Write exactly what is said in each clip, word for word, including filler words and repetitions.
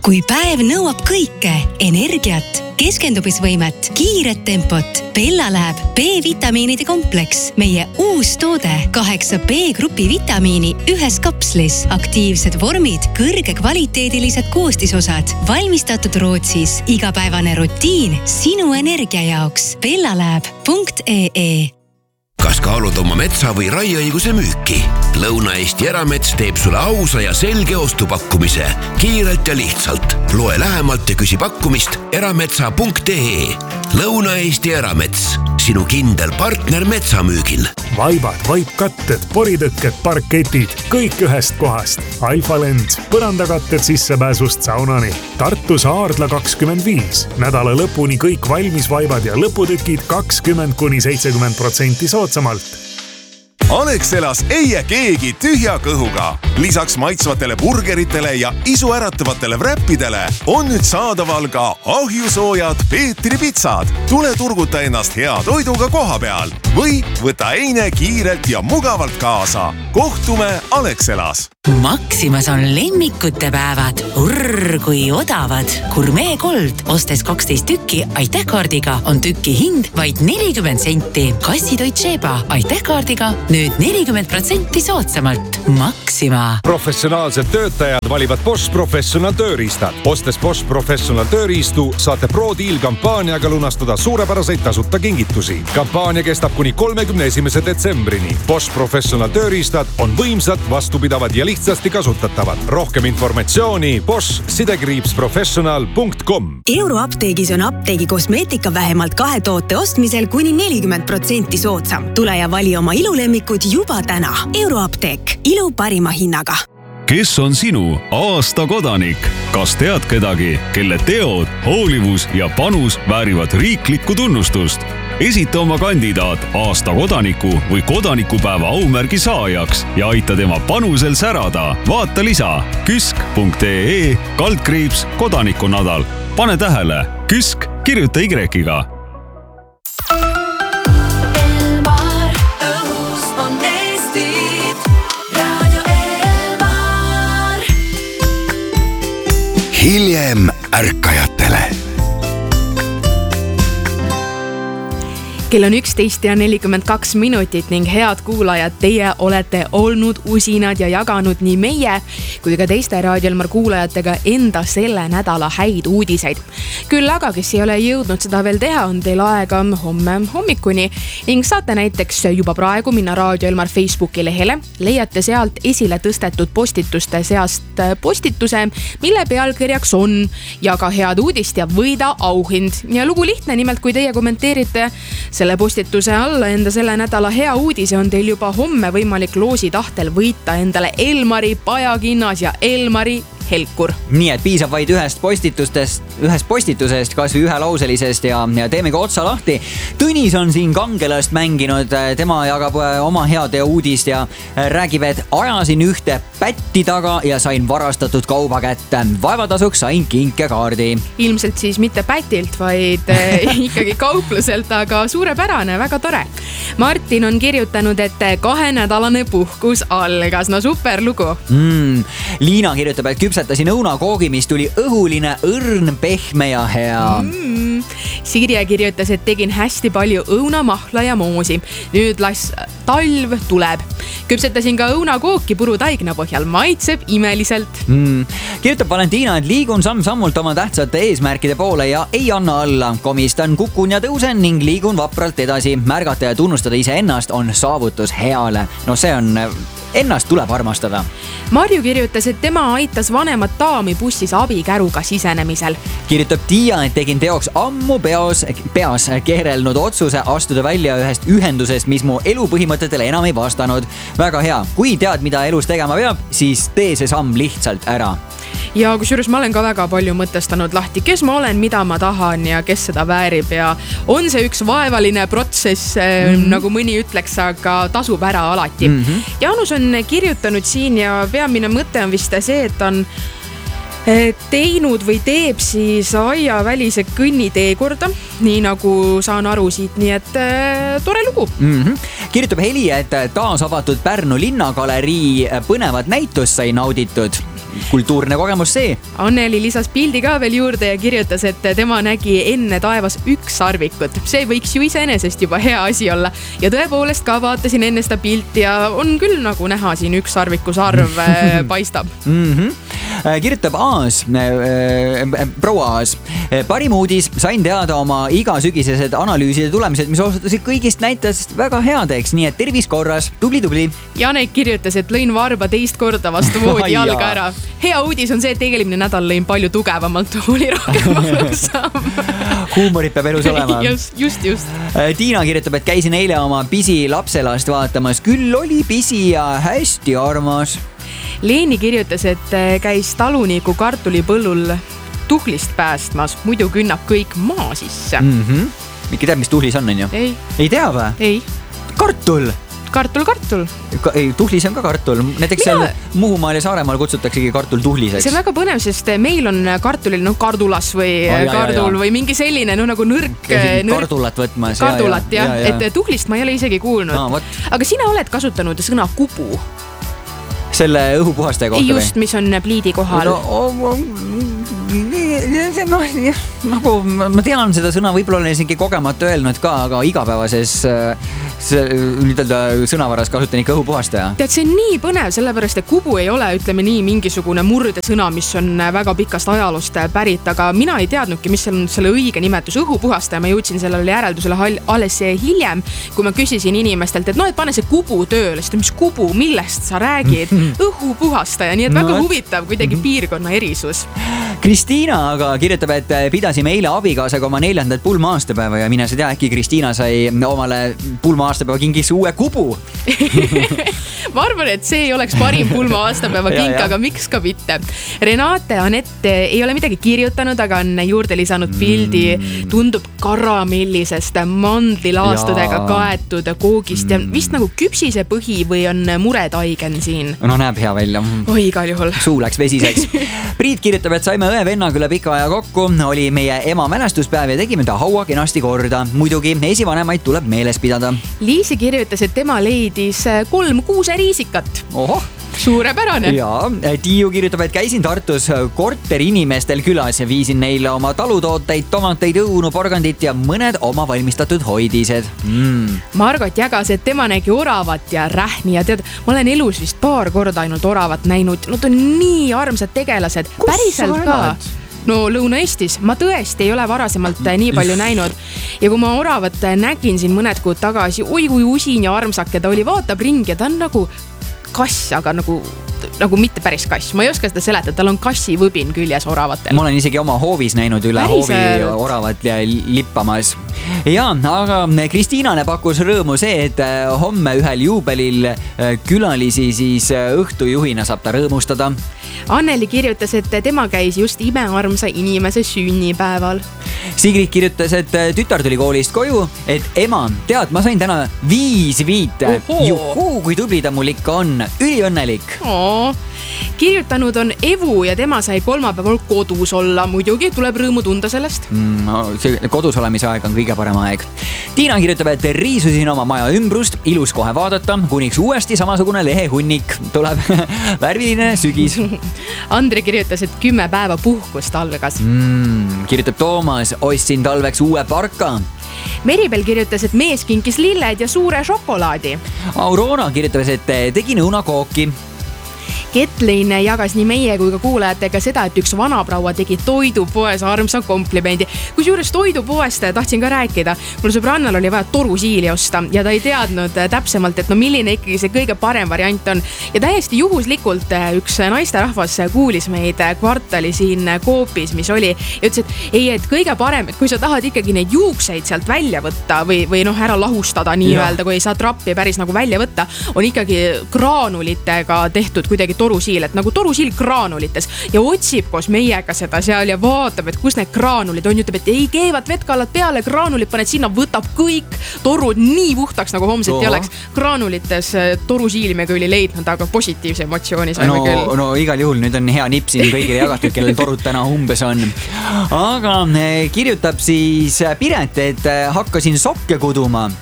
Kui päev nõuab kõike, energiat, keskendumisvõimet, kiiret tempot, Bella läheb B-vitamiinide kompleks. Meie uus toode, kaheksa B-grupi vitamiini ühes kapslis, aktiivsed vormid, kõrge kvaliteedilised koostisosad, valmistatud Rootsis, igapäevane rutiin sinu energia jaoks. Bella läheb punkt ee. Kas kaalud oma metsa või raieõiguse müüki? Lõuna-Eesti Eramets teeb sulle ausa ja selge ostupakkumise. Kiirelt ja lihtsalt. Loe lähemalt ja küsi pakkumist erametsa punkt ee. Lõuna-Eesti Eramets. Sinu kindel partner metsamüügil. Vaibad, vaipkatted, poritõkked, parketid. Kõik ühest kohast. Alfalend. Põrandakatted sissepääsust saunani. Tartus Aardla kakskümmend viis. Nädala lõpuni kõik valmis vaibad ja lõputükid kakskümmend kuni seitsekümmend protsenti soodsamalt. Alexelas ei jää keegi tühja kõhuga. Lisaks maitsvatele burgeritele ja isuäratavatele wrappidele on nüüd saadaval ka ahjusoojad Peetri pitsad. Tule turguta ennast hea toiduga koha peal või võta eine kiirelt ja mugavalt kaasa. Kohtume Alexelas. Maximas on lemmikute päevad. Urr, kui odavad. Gourmet Gold. Ostes kaksteist tükki aitähkaardiga on tükki hind vaid nelikümmend senti. Kassitoit Sheba aitähkaardiga nüüd nelikümmend protsenti soodsamalt. Maxima. Professionaalsed töötajad valivad Bosch Professional tööriistad. Ostes Bosch Professional tööriistu saate Pro-Deal kampaaniaga lunastada suurepäraseid tasuta kingitusi. Kampaania kestab kuni kolmekümne esimese detsembrini. Bosch Professional tööriistad on võimsad, vastupidavad ja lihtsasti kasutatavad. Rohkem informatsiooni bosch sidekriips professional punkt com. Euroapteegis on apteegi kosmeetika vähemalt kahe toote ostmisel kuni nelikümmend protsenti soodsam. Tule ja vali oma ilulemmikud juba täna. Euroapteek. Ilu parima hinnaga. Kes on sinu aasta kodanik? Kas tead kedagi, kelle teod, hoolivus ja panus väärivad riiklikku tunnustust? Esita oma kandidaat aasta kodaniku või kodanikupäeva aumärgi saajaks ja aita tema panusel särada. Vaata lisa küsk punkt ee kaldkriips kodanikunadal. Pane tähele, küsk, kirjuta Y-iga. Hiljem ärkajatele. Kell on üksteist ja nelikümmend kaks minutit ning head kuulajad, teie olete olnud usinad ja jaganud nii meie kui ka teiste Raadioelmar kuulajatega enda selle nädala häid uudiseid. Küll aga, kes ei ole jõudnud seda veel teha, on teil aega homme hommikuni ning saate näiteks juba praegu minna Raadioelmar Facebooki lehele. Leiate sealt esile tõstetud postituste seast postituse, mille pealkirjaks on jaga head uudist ja võida auhind. Ja lugu lihtne, nimelt kui teie kommenteerite selle postituse alla enda selle nädala hea uudise, on teil juba homme võimalik loosi tahtel võita endale Elmari pajakinnas ja Elmari helkur. Nii et piisab vaid ühest postitustest, ühest postitusest, kas või ühelauselisest ja, ja teemega otsa lahti. Tõnis on siin kangelast mänginud, tema jagab oma head ja uudist ja räägib, et ajasin ühte pätti taga ja sain varastatud kauba kätte. Vaevatasuks sain kinkekaardi. Ilmselt siis mitte pätilt, vaid ikkagi kaupluselt, aga suurepärane, väga tore. Martin on kirjutanud, et kahenädalane puhkus algas. No super lugu. Mm, Liina kirjutab, et küpsetasin õunakoogi, mis tuli õhuline, õrn, pehme ja hea. Mm. Sirje kirjutas, et tegin hästi palju õunamahla ja moosi. Nüüd las talv tuleb. Küpsetasin ka õunakooki purutaigna põhjal. Maitseb imeliselt. Mm. Kirjutab Valentina, et liigun samm-sammult oma tähtsate eesmärkide poole ja ei anna alla. Komistan, kukun ja tõusen ning liigun vapralt edasi. Märgata ja tunnustada iseennast on saavutus heale. No see on... Ennast tuleb armastada. Marju kirjutas, et tema aitas vanemat daami bussis abikäruga sisenemisel. Kirjutab Tiia, et tegin teoks ammu peos, peas keerelnud otsuse astuda välja ühest ühendusest, mis mu elupõhimõtetele enam ei vastanud. Väga hea. Kui tead, mida elus tegema peab, siis tee see samm lihtsalt ära. Ja kusjuures ma olen ka väga palju mõtestanud lahti, kes ma olen, mida ma tahan ja kes seda väärib ja on see üks vaevaline protsess, mm-hmm. nagu mõni ütleks, aga tasub ära alati. Mm-hmm. Jaanus on kirjutanud siin ja peamine mõte on vist see, et on teinud või teeb siis aiavälise kõnnitee korda, nii nagu saan aru siit, nii et äh, tore lugu. Mm-hmm. Kirjutab Heli, et taas avatud Pärnu linnagalerii põnevat näitust sai nauditud. kultuurne kogemus see. Anneli lisas pildi ka veel juurde ja kirjutas, et tema nägi enne taevas üks sarvikut. See võiks ju iseenesest juba hea asi olla. Ja tõepoolest ka vaatasin enne seda pilti ja on küll nagu näha siin üks sarvikusarv paistab. Mm-hmm. Kirjutab Aas, äh, proua Aas. Parim uudis, sain teada oma igasügisesed analüüside tulemised, mis osutusid kõigist näitajast väga headeks, nii et tervis korras, tubli, tubli. Janek kirjutas, et lõin varba teist korda vastu voodi jalga ära. Hea uudis on see, et eelmine nädal lõin palju tugevamalt, oli rohkem valusam. Huumorit peab elus olema. Just, just, just. Tiina kirjutab, et käisin eile oma pisi lapselast vaatamas. Küll oli pisi ja hästi armas. Leeni kirjutas, et käis taluniku kartulipõllul tuhlist päästmas, muidu künnab kõik maa sisse. Mm-hmm. Mikki teab, mis tuhlis on, on ju? Ei. Ei tea või? Ei. Kartul! Kartul, kartul. Ka, ei, tuhlis on ka kartul. Näiteks Mina... seal Muhumaal ja Saaremaal kutsutaksegi kartul tuhliseks. See on väga põnev, sest meil on kartulil no, kardulas või oh, jah, kardul jah, jah. Või mingi selline no, nagu nõrk, nõrk... Kardulat võtmas. Kardulat, jah. Ja, ja. Et tuhlist ma ei ole isegi kuulnud. No, aga sina oled kasutanud sõna kubu. Selle õhupuhastaja kohta või? Just, mis on pliidi kohal. No, no, nagu ma tean seda sõna, võib-olla olen isegi kogemata öelnud ka, aga igapäevases ütelda, sõnavaras kasutan ikka õhupuhastaja. Tead, see on nii põnev, sellepärast, et kubu ei ole, ütleme nii, mingisugune murdesõna, mis on väga pikast ajalost pärit, aga mina ei teadnudki, mis on selle õige nimetus õhupuhastaja. Ma jõudsin sellele järeldusele alles hiljem, kui ma küsisin inimestelt, et no, et pane see kubu tööle, sest mis kubu, millest sa räägid? Õhupuhastaja, nii et väga no, huvitav kuidagi piirkonna erisus. Kristiina aga kirjutab, et pidasime eile abikaasaga oma neljandat pulma aastapäeva ja mina seda äkki Kristiina sai omale pulma aastapäeva kingis uue kubu. Ma arvan, et see ei oleks parim pulma aastapäeva king, aga miks ka mitte. Renate Anett ei ole midagi kirjutanud, aga on juurde lisanud pildi, tundub karamellisest mandlilaastudega kaetud koogist ja vist nagu küpsise põhi või on muretaigen siin. No näeb hea välja. Oi, igal juhul. Suu läks vesiseks. Priit kirjutab, et saime õe-vennaga üle pika aja kokku, oli meie ema mälestuspäev ja tegime ta haua kenasti korda. Muidugi esivanemaid tuleb meeles pidada. Liisi kirjutas, et tema leidis kolm kuuseriisikat. Ohoh. Suurepärane. Ja Tiiu kirjutab, et käisin Tartus korteri inimestel külas ja viisin neile oma talutooteid, tomateid, õunu, porgandit ja mõned oma valmistatud hoidised. Mm. Margot jagas, et tema nägi oravat ja rähni ja tead, ma olen elus vist paar korda ainult oravat näinud. Nad on nii armsad tegelased. Kus päriselt ka. No Lõuna-Eestis, ma tõesti ei ole varasemalt nii palju näinud ja kui ma oravat nägin siin mõned kuud tagasi, oi kui usin ja armsake ta oli, vaatab ringi ja ta on nagu kass, aga nagu, nagu mitte päris kass. Ma ei oska seda seletada, tal on kassi võbin küljes oravatel. Ma olen isegi oma hoovis näinud üle Päriselt. Hoovi oravat lippamas. Ja, aga Kristiinane pakkus rõõmu see, et homme ühel juubelil külalisi siis õhtujuhina saab ta rõõmustada. Anneli kirjutas, et tema käis just imearmsa inimese sünnipäeval. Sigrid kirjutas, et tütar tuli koolist koju, et ema, tead, ma sain täna viis viite. Juhuu, kui tubli ta mul ikka on. Üliõnnelik. Oo. Kirjutanud on Evu ja tema sai kolmapäeval kodus olla. Muidugi tuleb rõõmu tunda sellest. Mm, no, see kodus olemise aeg on kõige parem aeg. Tiina kirjutab, et riisusin oma maja ümbrust, ilus kohe vaadata, kuniks uuesti samasugune lehehunnik tuleb värviline sügis. Andre kirjutas, et kümme päeva puhkust algas. Mm, kirjutab Toomas, ostsin talveks uue parka. Meribel kirjutas, et mees kinkis lilled ja suure šokolaadi. Aurora kirjutas, et tegin õunakooki. Ketlin jagas nii meie kui ka kuulajatega seda, et üks vanapraua tegi toidupoes armsa komplimendi. Kus juures toidupoest tahtsin ka rääkida. Mul sõbrannal oli vaja torusiili osta ja ta ei teadnud täpsemalt, et no milline ikkagi see kõige parem variant on. Ja täiesti juhuslikult üks naisterahvas kuulis meid kvartali siin Coopis, mis oli ja ütles, et ei, et kõige parem, et kui sa tahad ikkagi neid juukseid sealt välja võtta või, või noh, ära lahustada nii öelda, kui ei saa trappi päris nagu välja võtta, on ikkagi graanulitega tehtud kuidagi torusiil, et nagu torusiil graanulites ja otsib koos meiega seda seal ja vaatab, et kus need graanulid on, ütleb, et ei keevad vetkallad peale, graanulid paned sinna, võtab kõik torud nii puhtaks, nagu homset ei oleks. Graanulites torusiili me küll ei leidnud, aga positiivse emotsiooni saime no, küll. No igal juhul nüüd on hea nipp siin kõigile jagatud, kellel torud täna umbes on. Aga kirjutab siis Piret, et hakkasin sokke kuduma.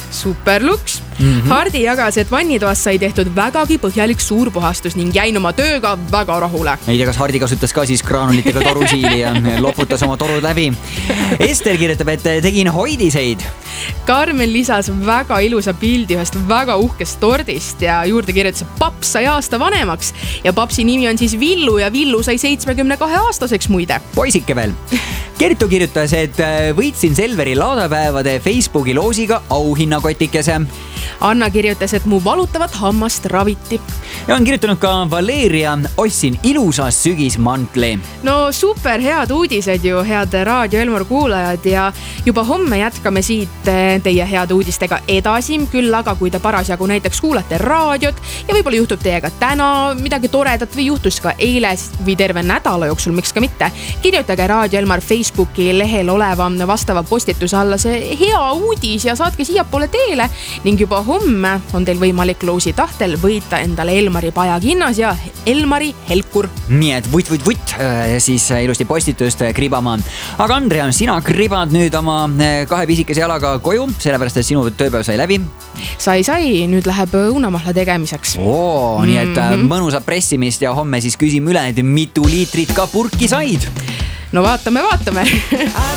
super luks. Mhm. Hardi jagas, et vannitoas sai tehtud vägagi põhjalik suurpuhastus ning jäin oma tööga väga rahule. Ei tea, kas Hardi kasutas ka siis graanulitega torusiili ja loputas oma torud läbi. Ester kirjutab, et tegin hoidiseid. Karmen lisas väga ilusa pildi ühest väga uhkest tordist ja juurde kirjutas, et paps sai aasta vanemaks ja papsi nimi on siis Villu ja Villu sai seitsmekümne kahe aastaseks muide. Poisike veel. Kertu kirjutas, et võitsin Selveri laadapäevade Facebooki loosiga auhinnakotikese. Anna kirjutas, et mu valutavat hammast raviti. Ja on kirjutanud ka Valeria, ostsin ilusa sügismantli. No super head uudised ju, head Raadio Elmar kuulajad ja juba homme jätkame siit teie head uudistega edasi, küll aga kui te parasjagu näiteks kuulate raadiot ja võib-olla juhtub teiega täna midagi toredat või juhtus ka eile või terve nädala jooksul, miks ka mitte. Kirjutage Raadio Elmar Facebooki lehel oleva vastava postituse alla see hea uudis ja saatke siiapoole teele ning juba homme on teil võimalik loosi tahtel võita endale Elmari pajakinnas ja Elmari helkur. Nii et vutt, vutt, vutt, siis ilusti postitust kribama. Aga Andrea, sina kribad nüüd oma kahe pisikese jalaga koju, sellepärast, et sinu tööpäev sai läbi. Sai, sai, nüüd läheb õunamahla tegemiseks. Oo, nii et mõnusat pressimist ja homme siis küsime üle, et mitu liitrit ka purki said. No vaatame, vaatame.